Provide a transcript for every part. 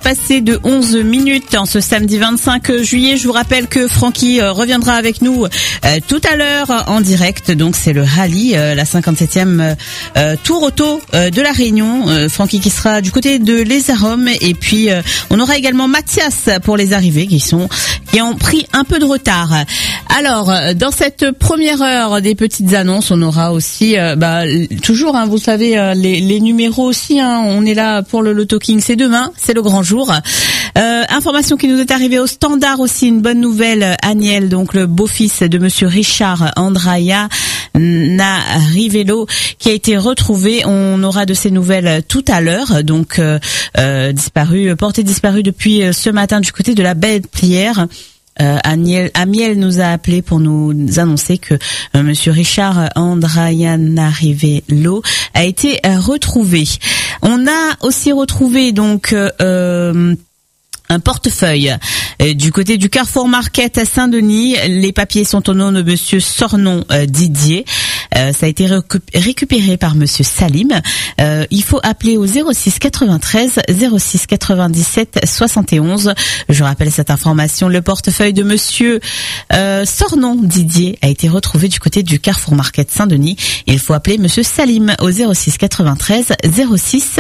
passées de 11 minutes en ce samedi 25 juillet. Je vous rappelle que Francky reviendra avec nous tout à l'heure en direct. Donc c'est le rallye, la 57e tour auto de la Réunion. Francky qui sera du côté de Les Arômes. Et puis on aura également Mathias pour les arrivées qui ont pris un peu de retard. Alors dans cette première heure des petites annonces, on aura aussi toujours, vous savez, les numéros aussi. On est là pour le Loto King, c'est demain, c'est le grand jour. Information qui nous est arrivée au standard aussi, une bonne nouvelle. Aniel, donc le beau-fils de monsieur Richard Andraya Rivello, qui a été retrouvé. On aura de ces nouvelles tout à l'heure. Donc porté disparu depuis ce matin du côté de la Belle-Plière. Amiel nous a appelé pour nous annoncer que monsieur Richard Andrayan Rivello a été retrouvé. On a aussi retrouvé donc un portefeuille du côté du Carrefour Market à Saint-Denis. Les papiers sont au nom de monsieur Sornon Didier. Ça a été récupéré par monsieur Salim. Il faut appeler au 06 93 06 97 71. Je rappelle cette information. Le portefeuille de monsieur Sornon Didier a été retrouvé du côté du Carrefour Market Saint-Denis. Il faut appeler monsieur Salim au 06 93 06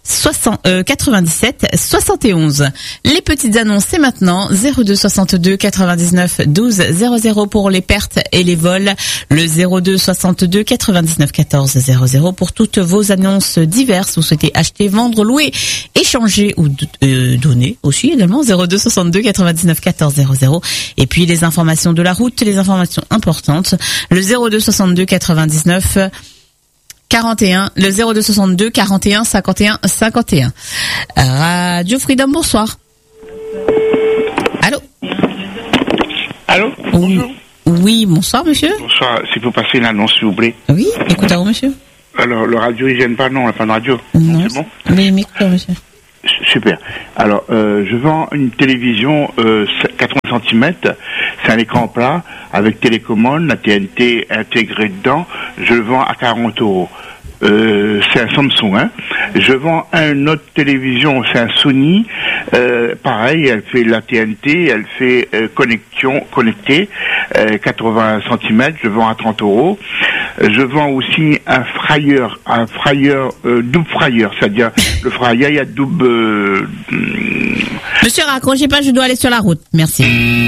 97 71. Les petites annonces, c'est maintenant 02 62 99 12 00 pour les pertes et les vols. Le 02 62 99 14 00 pour toutes vos annonces diverses. Vous souhaitez acheter, vendre, louer, échanger ou donner aussi également. 02 62 99 14 00. Et puis les informations de la route, les informations importantes. Le 02 62 99 41, le 02 62 41 51 51. Radio Freedom, bonsoir. Allô? Allô? Bonjour. Oui, bonsoir, monsieur. Bonsoir, si vous passez une annonce, s'il vous plaît. Oui, écoutez-vous, monsieur. Alors, le radio, il gêne pas, non, la fin de radio. Non, c'est bon? Les micros, monsieur. Super. Alors, je vends une télévision 80 cm, c'est un écran plat avec télécommande, la TNT intégrée dedans. Je le vends à 40 €. C'est un Samsung, hein. Je vends une autre télévision, c'est un Sony. Pareil, elle fait la TNT, elle fait connectée, 80 cm. Je vends à 30 €. Je vends aussi un frayeur, double frayeur, c'est-à-dire le frayeur, il y a double. Monsieur, raccrochez pas, je dois aller sur la route. Merci.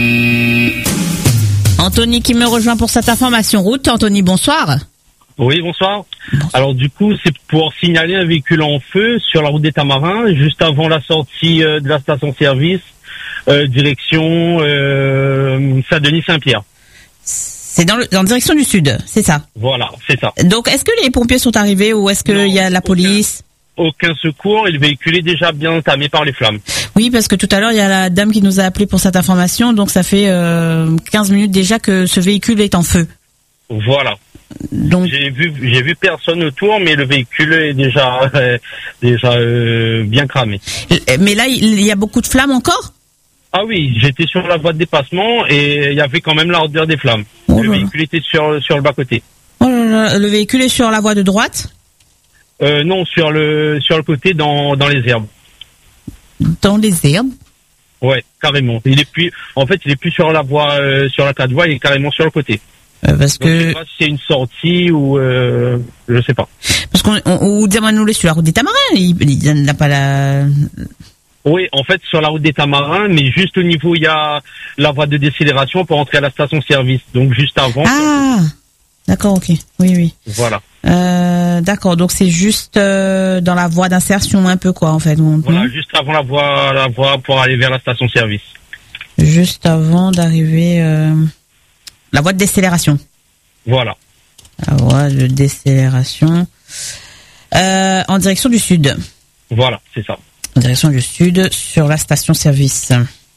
Anthony qui me rejoint pour cette information route. Anthony, bonsoir. Oui, bonsoir. Alors du coup, c'est pour signaler un véhicule en feu sur la route des Tamarins, juste avant la sortie de la station-service, direction Saint-Denis-Saint-Pierre. C'est en direction du sud, c'est ça? Voilà, c'est ça. Donc, est-ce que les pompiers sont arrivés ou est-ce qu'il y a la police? Aucun secours, et le véhicule est déjà bien entamé par les flammes. Oui, parce que tout à l'heure, il y a la dame qui nous a appelé pour cette information, donc ça fait 15 minutes déjà que ce véhicule est en feu. Voilà. Donc j'ai vu personne autour, mais le véhicule est déjà bien cramé. Mais là, il y a beaucoup de flammes encore? Ah oui, j'étais sur la voie de dépassement et il y avait quand même la hauteur des flammes. Le véhicule était sur le bas-côté. Oh là là, le véhicule est sur la voie de droite? Non, sur le côté dans les herbes. Dans les herbes? Ouais, carrément. Il est plus sur la voie, sur la 4 voies, il est carrément sur le côté. Parce que je sais pas si c'est une sortie ou je sais pas. Parce qu'on nous sur la route des Tamarins, il n'a pas la. Oui, en fait sur la route des Tamarins, mais juste au niveau il y a la voie de décélération pour entrer à la station-service. Donc juste avant. Ah, d'accord, ok, oui. Voilà. D'accord, donc c'est juste dans la voie d'insertion un peu quoi en fait. Voilà, juste avant la voie pour aller vers la station-service. Juste avant d'arriver. La voie de décélération. Voilà. La voie de décélération en direction du sud. Voilà, c'est ça. En direction du sud, sur la station-service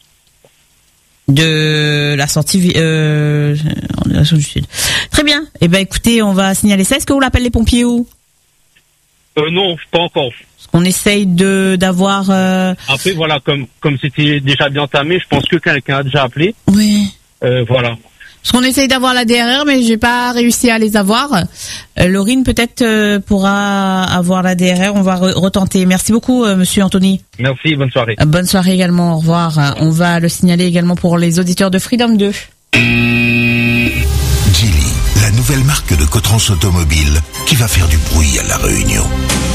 de la sortie en direction du sud. Très bien. Eh ben, écoutez, on va signaler ça. Est-ce que vous l'appelez les pompiers ou Non, pas encore. Parce qu'on essaye d'avoir. Après, voilà, comme c'était déjà bien entamé, je pense que quelqu'un a déjà appelé. Oui. Voilà. Parce qu'on essaye d'avoir la DRR, mais j'ai pas réussi à les avoir. Laurine peut-être pourra avoir la DRR. On va retenter. Merci beaucoup, monsieur Anthony. Merci, bonne soirée. Bonne soirée également. Au revoir. On va le signaler également pour les auditeurs de Freedom 2. Geely, la nouvelle marque de Cotrans Automobile qui va faire du bruit à La Réunion.